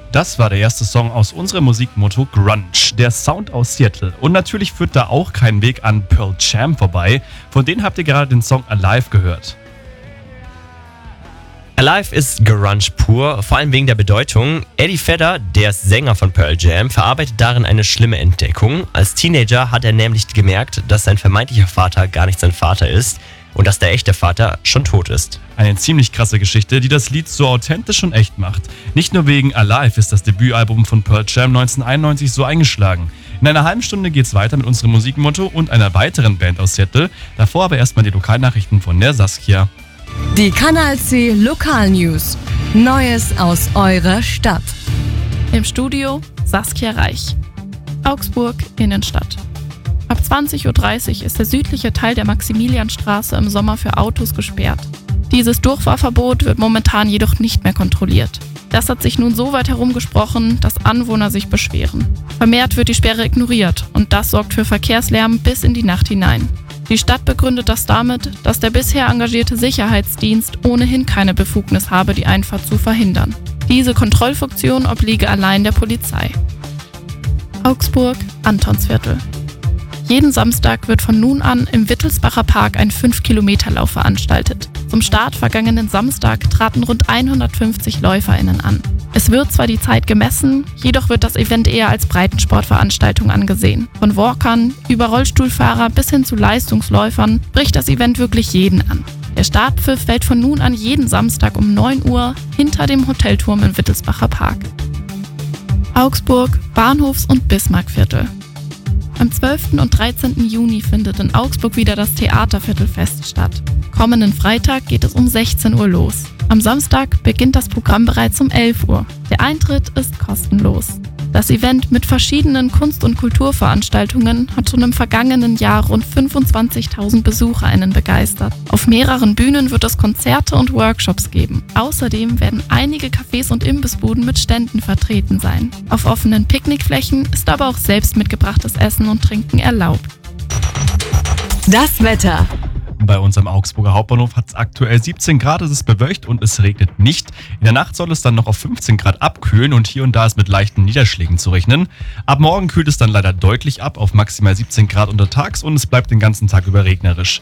Das war der erste Song aus unserem Musikmotto Grunge, der Sound aus Seattle. Und natürlich führt da auch kein Weg an Pearl Jam vorbei. Von denen habt ihr gerade den Song Alive gehört. Alive ist Grunge pur, vor allem wegen der Bedeutung. Eddie Vedder, der Sänger von Pearl Jam, verarbeitet darin eine schlimme Entdeckung. Als Teenager hat er nämlich gemerkt, dass sein vermeintlicher Vater gar nicht sein Vater ist und dass der echte Vater schon tot ist. Eine ziemlich krasse Geschichte, die das Lied so authentisch und echt macht. Nicht nur wegen Alive ist das Debütalbum von Pearl Jam 1991 so eingeschlagen. In einer halben Stunde geht's weiter mit unserem Musikmotto und einer weiteren Band aus Seattle. Davor aber erstmal die Lokalnachrichten von der Saskia. Die Kanal C Lokalnews. Neues aus eurer Stadt. Im Studio Saskia Reich. Augsburg, Innenstadt. Ab 20.30 Uhr ist der südliche Teil der Maximilianstraße im Sommer für Autos gesperrt. Dieses Durchfahrverbot wird momentan jedoch nicht mehr kontrolliert. Das hat sich nun so weit herumgesprochen, dass Anwohner sich beschweren. Vermehrt wird die Sperre ignoriert und das sorgt für Verkehrslärm bis in die Nacht hinein. Die Stadt begründet das damit, dass der bisher engagierte Sicherheitsdienst ohnehin keine Befugnis habe, die Einfahrt zu verhindern. Diese Kontrollfunktion obliege allein der Polizei. Augsburg, Antonsviertel. Jeden Samstag wird von nun an im Wittelsbacher Park ein 5-Kilometer-Lauf veranstaltet. Zum Start vergangenen Samstag traten rund 150 LäuferInnen an. Es wird zwar die Zeit gemessen, jedoch wird das Event eher als Breitensportveranstaltung angesehen. Von Walkern über Rollstuhlfahrer bis hin zu Leistungsläufern bricht das Event wirklich jeden an. Der Startpfiff fällt von nun an jeden Samstag um 9 Uhr hinter dem Hotelturm im Wittelsbacher Park. Augsburg, Bahnhofs- und Bismarckviertel. Am 12. und 13. Juni findet in Augsburg wieder das Theaterviertelfest statt. Kommenden Freitag geht es um 16 Uhr los. Am Samstag beginnt das Programm bereits um 11 Uhr. Der Eintritt ist kostenlos. Das Event mit verschiedenen Kunst- und Kulturveranstaltungen hat schon im vergangenen Jahr rund 25.000 BesucherInnen begeistert. Auf mehreren Bühnen wird es Konzerte und Workshops geben. Außerdem werden einige Cafés und Imbissbuden mit Ständen vertreten sein. Auf offenen Picknickflächen ist aber auch selbst mitgebrachtes Essen und Trinken erlaubt. Das Wetter. Bei uns am Augsburger Hauptbahnhof hat es aktuell 17 Grad, es ist bewölkt und es regnet nicht. In der Nacht soll es dann noch auf 15 Grad abkühlen und hier und da ist mit leichten Niederschlägen zu rechnen. Ab morgen kühlt es dann leider deutlich ab auf maximal 17 Grad untertags und es bleibt den ganzen Tag über regnerisch.